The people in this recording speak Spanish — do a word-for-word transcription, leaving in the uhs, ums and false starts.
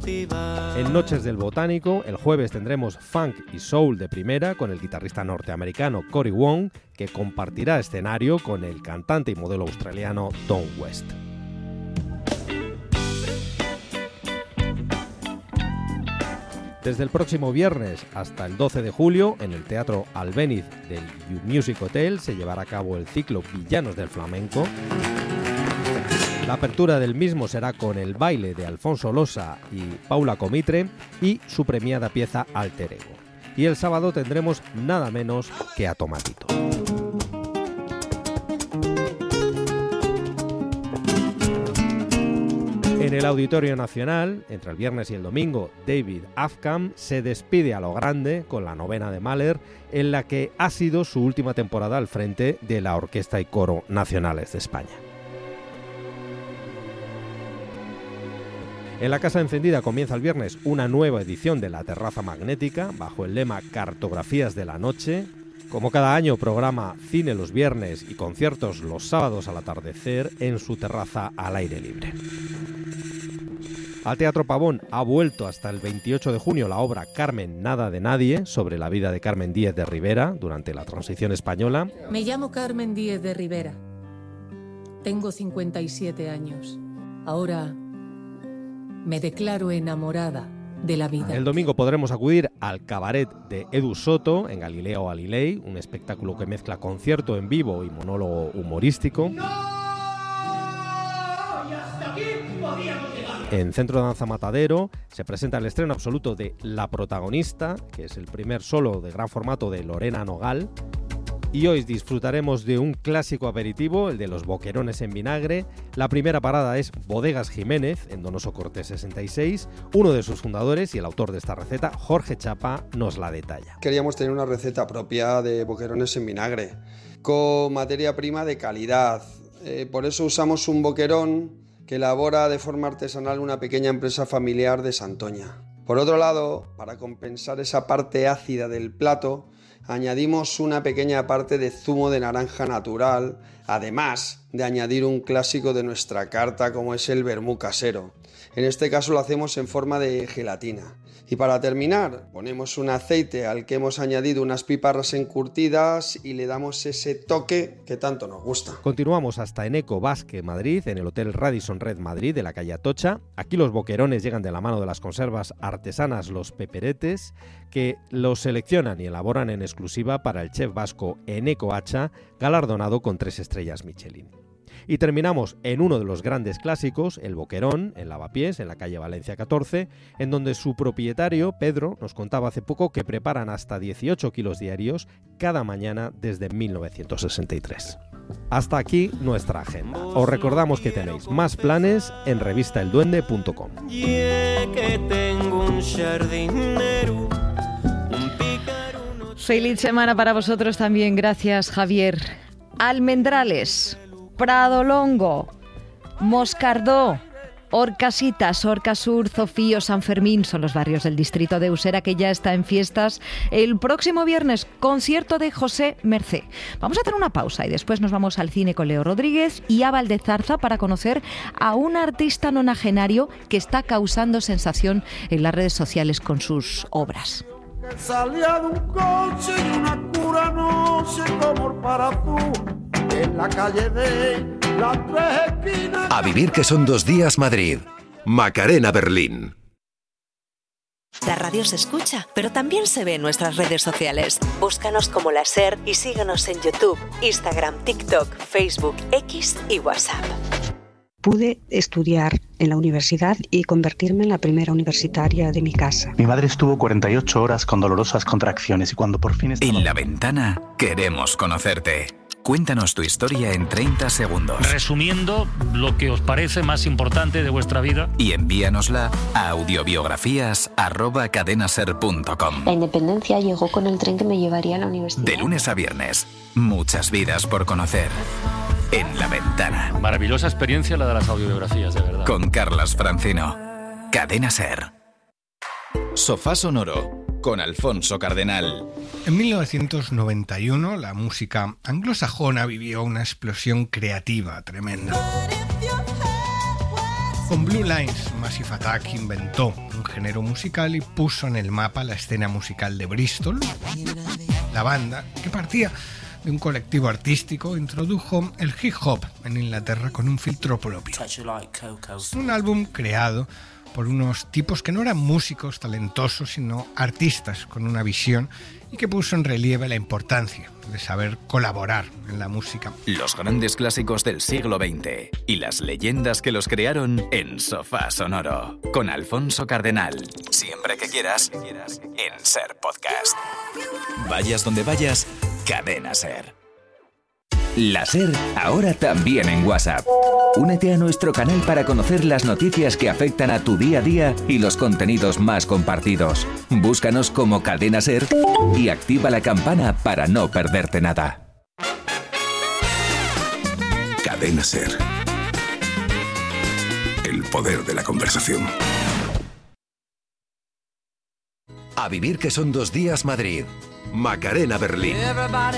En Noches del Botánico, el jueves tendremos funk y soul de primera con el guitarrista norteamericano Cory Wong, que compartirá escenario con el cantante y modelo australiano Don West. Desde el próximo viernes hasta el doce de julio, en el Teatro Albéniz del You Music Hotel se llevará a cabo el ciclo Villanos del Flamenco. La apertura del mismo será con el baile de Alfonso Losa y Paula Comitre y su premiada pieza Alter Ego. Y el sábado tendremos nada menos que a Tomatito. En el Auditorio Nacional, entre el viernes y el domingo, David Afkham se despide a lo grande con la novena de Mahler, en la que ha sido su última temporada al frente de la Orquesta y Coro Nacionales de España. En la Casa Encendida comienza el viernes una nueva edición de La Terraza Magnética, bajo el lema Cartografías de la Noche. Como cada año, programa cine los viernes y conciertos los sábados al atardecer en su terraza al aire libre. Al Teatro Pavón ha vuelto hasta el veintiocho de junio la obra Carmen Nada de Nadie, sobre la vida de Carmen Díez de Rivera durante la Transición española. Me llamo Carmen Díez de Rivera. Tengo cincuenta y siete años. Ahora me declaro enamorada de la vida. El domingo podremos acudir al cabaret de Edu Soto en Galileo Galilei, un espectáculo que mezcla concierto en vivo y monólogo humorístico. En Centro de Danza Matadero se presenta el estreno absoluto de La Protagonista, que es el primer solo de gran formato de Lorena Nogal. Y hoy disfrutaremos de un clásico aperitivo, el de los boquerones en vinagre. La primera parada es Bodegas Jiménez, en Donoso Cortés sesenta y seis. Uno de sus fundadores y el autor de esta receta, Jorge Chapa, nos la detalla. Queríamos tener una receta propia de boquerones en vinagre, con materia prima de calidad. Eh, por eso usamos un boquerón que elabora de forma artesanal una pequeña empresa familiar de Santoña. Por otro lado, para compensar esa parte ácida del plato, añadimos una pequeña parte de zumo de naranja natural, además de añadir un clásico de nuestra carta como es el vermú casero. En este caso lo hacemos en forma de gelatina. Y para terminar, ponemos un aceite al que hemos añadido unas píparras encurtidas y le damos ese toque que tanto nos gusta. Continuamos hasta Eneco Basque Madrid, en el Hotel Radisson Red Madrid de la calle Atocha. Aquí los boquerones llegan de la mano de las conservas artesanas Los Peperetes, que los seleccionan y elaboran en exclusiva para el chef vasco Eneco Hacha, galardonado con tres estrellas Michelin. Y terminamos en uno de los grandes clásicos, el Boquerón, en Lavapiés, en la calle Valencia catorce, en donde su propietario, Pedro, nos contaba hace poco que preparan hasta dieciocho kilos diarios cada mañana desde mil novecientos sesenta y tres. Hasta aquí nuestra agenda. Os recordamos que tenéis más planes en revista el duende punto com. Feliz semana para vosotros también, gracias Javier. Almendrales, Pradolongo, Moscardó, Orcasitas, Orcasur, Zofío, San Fermín son los barrios del distrito de Usera, que ya está en fiestas. El próximo viernes, concierto de José Mercé. Vamos a hacer una pausa y después nos vamos al cine con Leo Rodríguez y a Valdezarza para conocer a un artista nonagenario que está causando sensación en las redes sociales con sus obras. Salía de un coche y una cura noche como para tú en la calle de las tres esquinas. A vivir que son dos días Madrid. Macarena Berlín. La radio se escucha, pero también se ve en nuestras redes sociales. Búscanos como La Ser y síguenos en YouTube, Instagram, TikTok, Facebook, X y WhatsApp. Pude estudiar en la universidad y convertirme en la primera universitaria de mi casa. Mi madre estuvo cuarenta y ocho horas con dolorosas contracciones y cuando por fin estaba... En La Ventana queremos conocerte. Cuéntanos tu historia en treinta segundos. Resumiendo lo que os parece más importante de vuestra vida. Y envíanosla a audiobiografías arroba cadenaser punto com. La independencia llegó con el tren que me llevaría a la universidad. De lunes a viernes, muchas vidas por conocer. En La Ventana. Maravillosa experiencia la de las audiobiografías, de verdad. Con Carlas Francino. Cadena Ser. Sofá Sonoro. Con Alfonso Cardenal. En mil novecientos noventa y uno, la música anglosajona vivió una explosión creativa tremenda. Con Blue Lines, Massive Attack inventó un género musical y puso en el mapa la escena musical de Bristol. La banda, que partía de un colectivo artístico, introdujo el hip hop en Inglaterra con un filtro propio. Un álbum creado por unos tipos que no eran músicos talentosos, sino artistas con una visión, y que puso en relieve la importancia de saber colaborar en la música. Los grandes clásicos del siglo veinte y las leyendas que los crearon en Sofá Sonoro, con Alfonso Cardenal. Siempre que quieras, en Ser Podcast. Vayas donde vayas, Cadena Ser. La Ser ahora también en WhatsApp. Únete a nuestro canal para conocer las noticias que afectan a tu día a día y los contenidos más compartidos. Búscanos como Cadena Ser y activa la campana para no perderte nada. Cadena Ser. El poder de la conversación. A vivir que son dos días Madrid. Macarena Berlín.